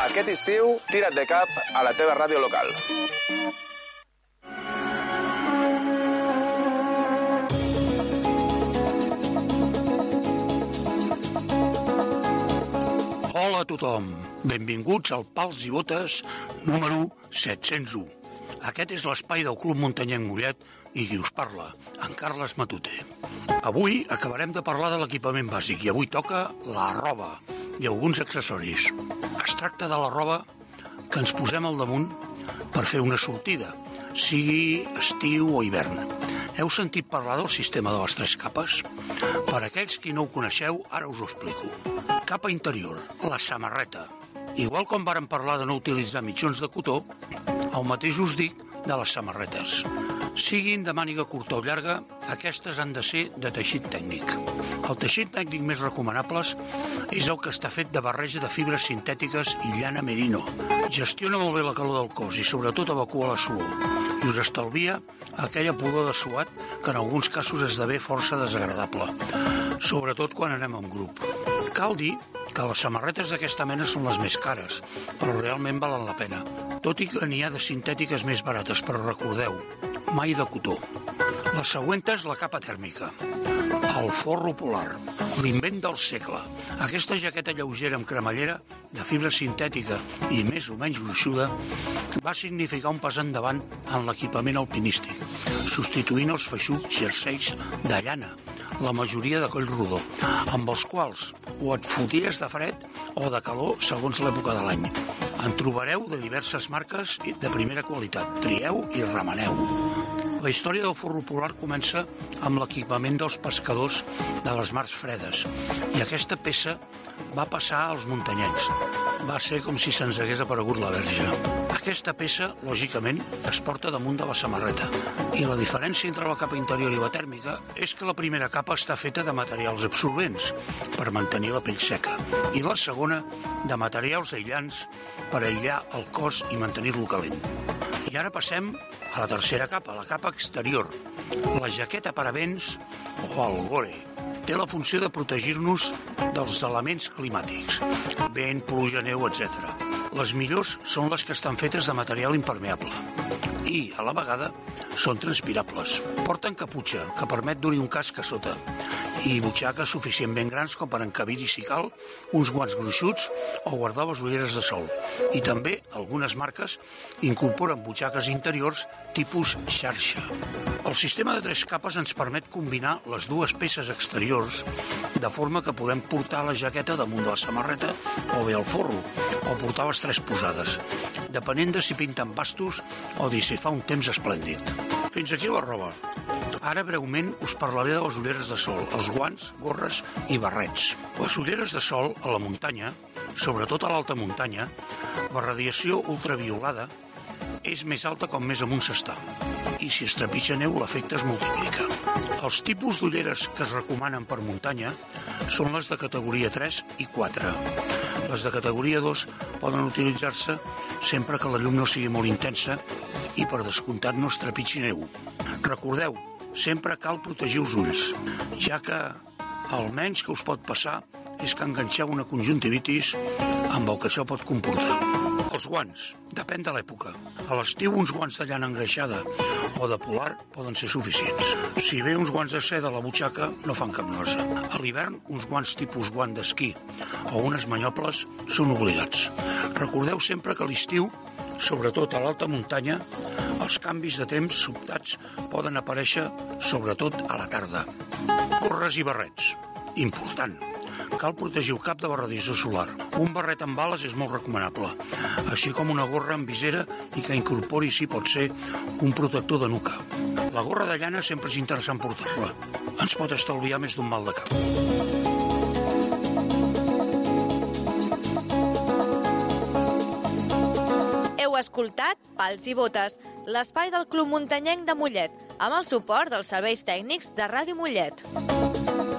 Aquest estiu, tira't de cap a la teva ràdio local. Hola a tothom, benvinguts al Pals i Botes número 701. Aquest és l'espai del Club Muntanyenc Mollet i qui us parla, en Carles Matute. Avui acabarem de parlar de l'equipament bàsic i avui toca la roba i alguns accessoris. Es tracta de la roba que ens posem al damunt per fer una sortida, sigui estiu o hivern. Heu sentit parlar del sistema de les 3 capes? Per aquells qui no ho coneixeu, ara us ho explico. Capa interior, la samarreta. Igual com vàrem parlar de no utilitzar mitjons de cotó, el mateix us dic de les samarretes. Siguin de màniga curta o llarga, aquestes han de ser de teixit tècnic. El teixit tècnic més recomanables és el que està fet de barreja de fibres sintètiques i llana merino. Gestiona molt bé la calor del cos i sobretot evacua la suor i us estalvia aquella pudor de suat que en alguns casos esdevé força desagradable, sobretot quan anem en grup. Cal dir que les samarretes d'aquesta mena són les més cares, però realment valen la pena. Tot i que n'hi ha de sintètiques més barates, però recordeu, mai de cotó. La següent és la capa tèrmica. El forro polar, l'invent del segle. Aquesta jaqueta lleugera amb cremallera, de fibra sintètica i més o menys gruixuda, va significar un pas endavant en l'equipament alpinístic, substituint els feixucs jerseis de llana, la majoria de coll rodó, amb els quals o et foties de fred o de calor segons l'època de l'any. En trobareu de diverses marques de primera qualitat. Trieu i remeneu. La història del forro polar comença amb l'equipament dels pescadors de les mars fredes i aquesta peça va passar als muntanyencs. Va ser com si se'ns hagués aparegut la verge. Aquesta peça, lògicament, es porta damunt de la samarreta i la diferència entre la capa interior i la tèrmica és que la primera capa està feta de materials absorbents per mantenir la pell seca i la segona de materials aïllants per aïllar el cos i mantenir-lo calent. I ara passem a la tercera capa, la capa exterior, la jaqueta paravents o el gore. Té la funció de protegir-nos dels elements climàtics, vent, pluja, neu, etc. Les millors són les que estan fetes de material impermeable i, a la vegada, són transpirables. Porten caputxa, que permet dur-hi un casc a sota, i butxaques suficientment grans com per encabir-hi, si cal, uns guants gruixuts o guardar les ulleres de sol. I també, algunes marques, incorporen butxaques interiors tipus xarxa. El sistema de 3 capes ens permet combinar les dues peces exteriors de forma que podem portar la jaqueta damunt de la samarreta o bé el forro, o portar les 3 posades, depenent de si pinten bastos o de si fa un temps esplèndid. Fins aquí la roba. Ara breument us parlaré de les ulleres de sol, els guants, gorres i barrets. Les ulleres de sol a la muntanya, sobretot a l'alta muntanya, la radiació ultraviolada és més alta com més amunt s'està i si es trepitja neu l'efecte es multiplica. Els tipus d'ulleres que es recomanen per muntanya són les de categoria 3 i 4. Les de categoria 2 poden utilitzar-se sempre que la llum no sigui molt intensa i per descomptat no es trepitgi neu. Recordeu, sempre cal protegir els ulls, ja que el menys que us pot passar és que enganxeu una conjuntivitis amb el que això pot comportar. Els guants, depèn de l'època. A l'estiu uns guants de llana engreixada o de polar poden ser suficients. Si bé uns guants de seda a la butxaca no fan cap nosa. A l'hivern uns guants tipus guant d'esquí o unes manyoples són obligats. Recordeu sempre que a l'estiu, sobretot a l'alta muntanya, els canvis de temps sobtats poden aparèixer sobretot a la tarda. Gorres i barrets. Important. Cal protegir el cap de la radiació solar. Un barret amb bales és molt recomanable, així com una gorra amb visera i que incorpori, si pot ser, un protector de nuca. La gorra de llana sempre és interessant portar-la. Ens pot estalviar més d'un mal de cap. Heu escoltat Pals i Botes, l'espai del Club Muntanyenc de Mollet, amb el suport dels serveis tècnics de Ràdio Mollet.